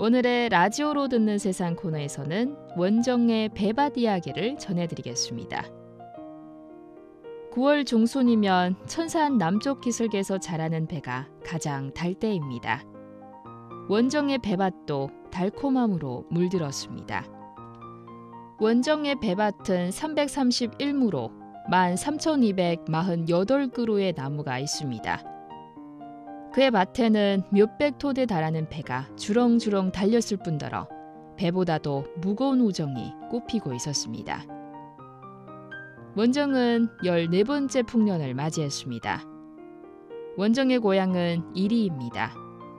오늘의 라디오로 듣는 세상 코너에서는 원정의 배밭 이야기를 전해드리겠습니다. 9월 중순이면 천산 남쪽 기슭에서 자라는 배가 가장 달 때입니다. 원정의 배밭도 달콤함으로 물들었습니다. 원정의 배밭은 331무로 13,248그루의 나무가 있습니다. 그의 밭에는 몇백 토대 달하는 배가 주렁주렁 달렸을 뿐더러 배보다도 무거운 우정이 꽃피고 있었습니다. 원정은 14번째 풍년을 맞이했습니다. 원정의 고향은 이리입니다.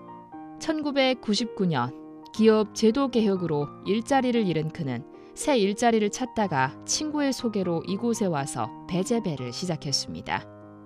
1999년 기업 제도 개혁으로 일자리를 잃은 그는 새 일자리를 찾다가 친구의 소개로 이곳에 와서 배재배를 시작했습니다.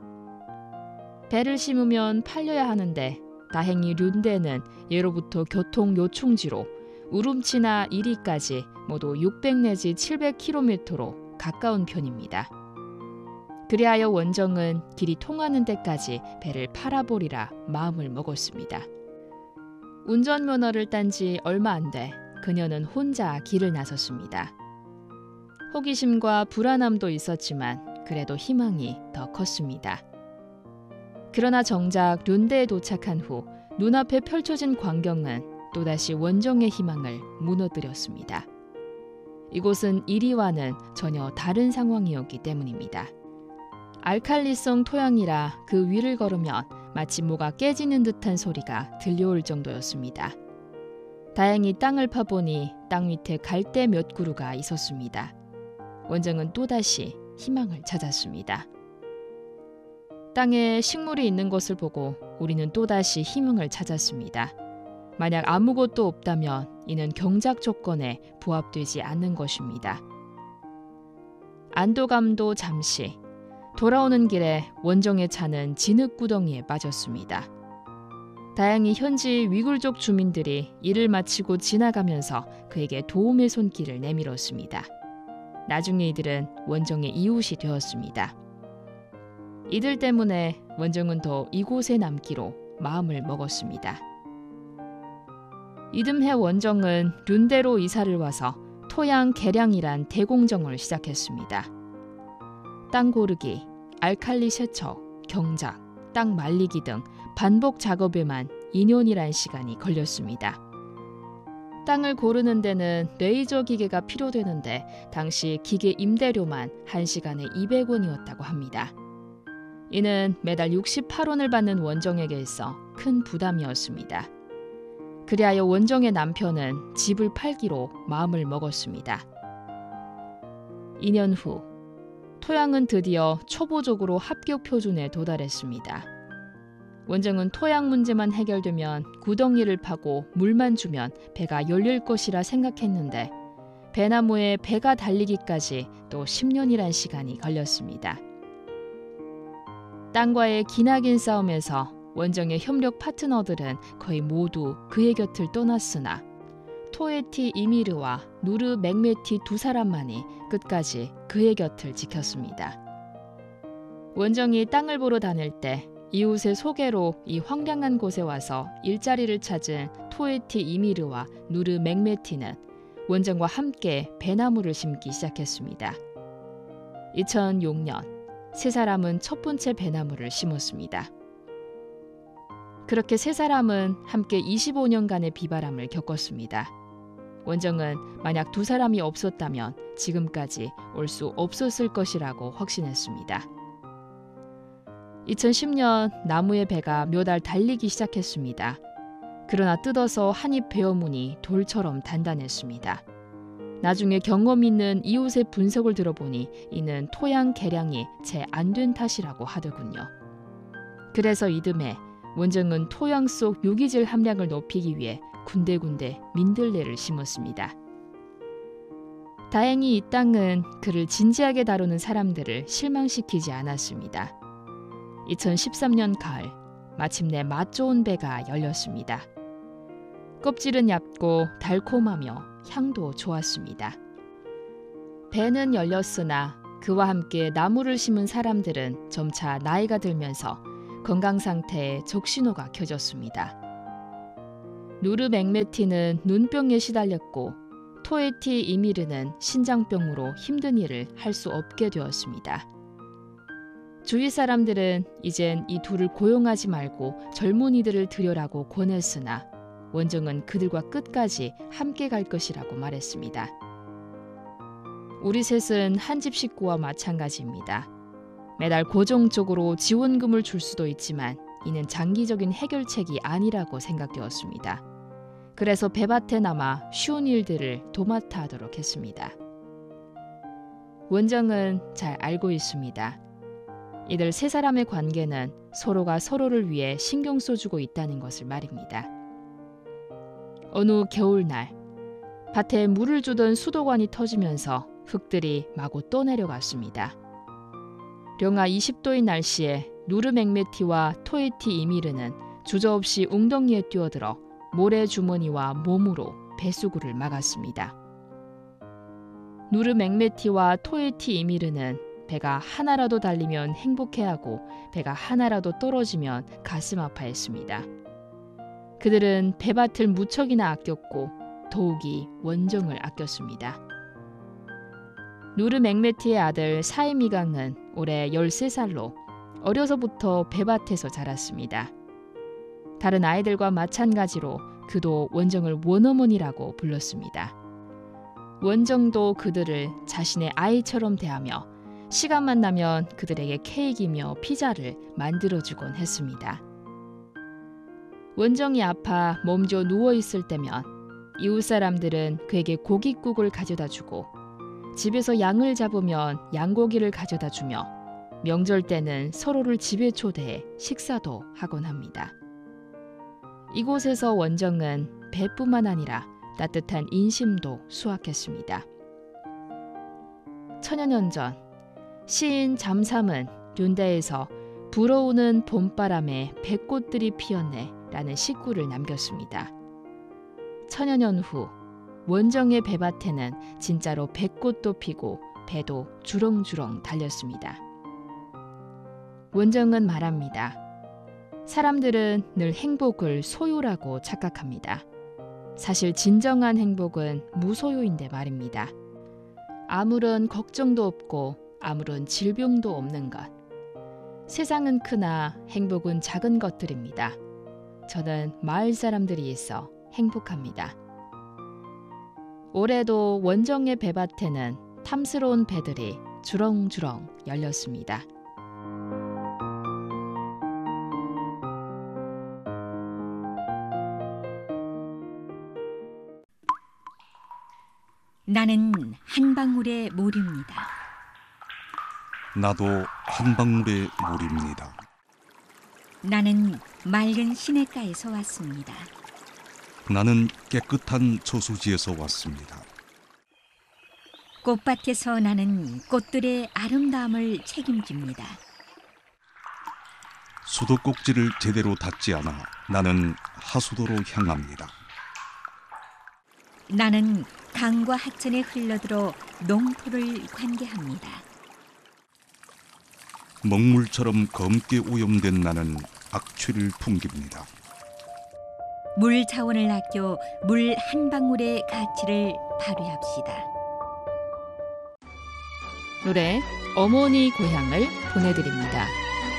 배를 심으면 팔려야 하는데 다행히 륜대는 예로부터 교통 요충지로 우름치나 이리까지 모두 600 내지 700km로 가까운 편입니다. 그리하여 원정은 길이 통하는 데까지 배를 팔아보리라 마음을 먹었습니다. 운전면허를 딴 지 얼마 안 돼 그녀는 혼자 길을 나섰습니다. 호기심과 불안함도 있었지만 그래도 희망이 더 컸습니다. 그러나 정작 륜대에 도착한 후 눈앞에 펼쳐진 광경은 또다시 원정의 희망을 무너뜨렸습니다. 이곳은 이리와는 전혀 다른 상황이었기 때문입니다. 알칼리성 토양이라 그 위를 걸으면 마치 뭐가 깨지는 듯한 소리가 들려올 정도였습니다. 다행히 땅을 파보니 땅 밑에 갈대 몇 그루가 있었습니다. 원정은 또다시 희망을 찾았습니다. 땅에 식물이 있는 것을 보고 우리는 또다시 희망을 찾았습니다. 만약 아무것도 없다면 이는 경작 조건에 부합되지 않는 것입니다. 안도감도 잠시, 돌아오는 길에 원정의 차는 진흙구덩이에 빠졌습니다. 다행히 현지 위굴족 주민들이 일을 마치고 지나가면서 그에게 도움의 손길을 내밀었습니다. 나중에 이들은 원정의 이웃이 되었습니다. 이들 때문에 원정은 더 이곳에 남기로 마음을 먹었습니다. 이듬해 원정은 륜대로 이사를 와서 토양 개량이란 대공정을 시작했습니다. 땅 고르기, 알칼리 세척, 경작, 땅 말리기 등 반복 작업에만 2년이란 시간이 걸렸습니다. 땅을 고르는 데는 레이저 기계가 필요되는데 당시 기계 임대료만 1시간에 200원이었다고 합니다. 이는 매달 68원을 받는 원정에게 있어 큰 부담이었습니다. 그리하여 원정의 남편은 집을 팔기로 마음을 먹었습니다. 2년 후 토양은 드디어 초보적으로 합격 표준에 도달했습니다. 원정은 토양 문제만 해결되면 구덩이를 파고 물만 주면 배가 열릴 것이라 생각했는데 배나무에 배가 달리기까지 또 10년이란 시간이 걸렸습니다. 땅과의 기나긴 싸움에서 원정의 협력 파트너들은 거의 모두 그의 곁을 떠났으나 토에티 이미르와 누르 맥메티 두 사람만이 끝까지 그의 곁을 지켰습니다. 원정이 땅을 보러 다닐 때 이웃의 소개로 이 황량한 곳에 와서 일자리를 찾은 토에티 이미르와 누르 맥메티는 원정과 함께 배나무를 심기 시작했습니다. 2006년 세 사람은 첫 번째 배나무를 심었습니다. 그렇게 세 사람은 함께 25년간의 비바람을 겪었습니다. 원정은 만약 두 사람이 없었다면 지금까지 올 수 없었을 것이라고 확신했습니다. 2010년 나무의 배가 몇 알 달리기 시작했습니다. 그러나 뜯어서 한 입 베어무니 돌처럼 단단했습니다. 나중에 경험 있는 이웃의 분석을 들어보니 이는 토양 개량이 채 안 된 탓이라고 하더군요. 그래서 이듬해 원정은 토양 속 유기질 함량을 높이기 위해 군데군데 민들레를 심었습니다. 다행히 이 땅은 그를 진지하게 다루는 사람들을 실망시키지 않았습니다. 2013년 가을 마침내 맛 좋은 배가 열렸습니다. 껍질은 얇고 달콤하며 향도 좋았습니다. 배는 열렸으나 그와 함께 나무를 심은 사람들은 점차 나이가 들면서 건강 상태에 적신호가 켜졌습니다. 누르 맥메티는 눈병에 시달렸고 토에티 이미르는 신장병으로 힘든 일을 할 수 없게 되었습니다. 주위 사람들은 이젠 이 둘을 고용하지 말고 젊은이들을 들여라고 권했으나 원정은 그들과 끝까지 함께 갈 것이라고 말했습니다. 우리 셋은 한 집 식구와 마찬가지입니다. 매달 고정적으로 지원금을 줄 수도 있지만 이는 장기적인 해결책이 아니라고 생각되었습니다. 그래서 배밭에 남아 쉬운 일들을 도맡아 하도록 했습니다. 원정은 잘 알고 있습니다. 이들 세 사람의 관계는 서로가 서로를 위해 신경 써주고 있다는 것을 말입니다. 어느 겨울날 밭에 물을 주던 수도관이 터지면서 흙들이 마구 떠내려갔습니다. 영하 20도의 날씨에 누르 맥메티와 토에티 이미르는 주저없이 웅덩이에 뛰어들어 모래 주머니와 몸으로 배수구를 막았습니다. 누르 맥메티와 토에티 이미르는 배가 하나라도 달리면 행복해하고 배가 하나라도 떨어지면 가슴 아파했습니다. 그들은 배밭을 무척이나 아꼈고 더욱이 원정을 아꼈습니다. 누르 맥메티의 아들 사이미강은 올해 13살로 어려서부터 배밭에서 자랐습니다. 다른 아이들과 마찬가지로 그도 원정을 원어머니라고 불렀습니다. 원정도 그들을 자신의 아이처럼 대하며 시간만 나면 그들에게 케이크이며 피자를 만들어주곤 했습니다. 원정이 아파 몸져 누워있을 때면 이웃 사람들은 그에게 고깃국을 가져다 주고 집에서 양을 잡으면 양고기를 가져다 주며 명절 때는 서로를 집에 초대해 식사도 하곤 합니다. 이곳에서 원정은 배뿐만 아니라 따뜻한 인심도 수확했습니다. 천여년 전 시인 잠삼은 륜대에서 불어오는 봄바람에 백꽃들이 피었네 라는 시구를 남겼습니다. 천여년 후 원정의 배밭에는 진짜로 백꽃도 피고 배도 주렁주렁 달렸습니다. 원정은 말합니다. 사람들은 늘 행복을 소유라고 착각합니다. 사실 진정한 행복은 무소유인데 말입니다. 아무런 걱정도 없고 아무런 질병도 없는 것. 세상은 크나 행복은 작은 것들입니다. 저는 마을 사람들이 있어 행복합니다. 올해도 원정의 배밭에는 탐스러운 배들이 주렁주렁 열렸습니다. 나는 한 방울의 물입니다. 나도 한 방울의 물입니다. 나는 맑은 시냇가에서 왔습니다. 나는 깨끗한 저수지에서 왔습니다. 꽃밭에서 나는 꽃들의 아름다움을 책임집니다. 수도꼭지를 제대로 닫지 않아 나는 하수도로 향합니다. 나는 강과 하천에 흘러들어 농토를 관계합니다. 먹물처럼 검게 오염된 나는 악취를 풍깁니다. 물 자원을 아껴 물 한 방울의 가치를 발휘합시다. 노래 어머니 고향을 보내드립니다.